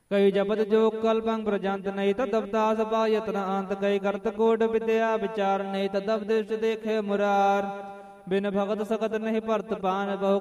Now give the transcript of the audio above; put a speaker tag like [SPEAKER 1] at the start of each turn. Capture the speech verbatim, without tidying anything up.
[SPEAKER 1] ਕਈ ਜਪਤ ਜੋ ਕਲਪੰ ਪ੍ਰਜੰਤ ਨਹੀਂ ਤਦਵਤਾਸ ਪਾ ਯਤਨ ਅੰਤ ਕਈ ਕਰਤ ਕੋਟ ਵਿਦਿਆ ਵਿਚਾਰ ਨਹੀਂ ਤਦਵ ਦ੍ਰਿਸ਼ ਦੇਖੇ ਮੁਰਾਰ ਬਿਨ ਭਗਤ ਸਕਤ ਨਹੀਂ ਭਰਤ ਪਾਨ ਬਹੁ